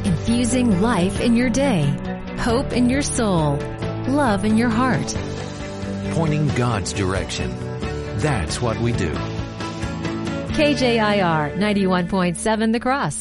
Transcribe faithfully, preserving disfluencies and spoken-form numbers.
infusing life in your day, hope in your soul, love in your heart. Pointing God's direction. That's what we do. K J I R ninety-one point seven The Cross.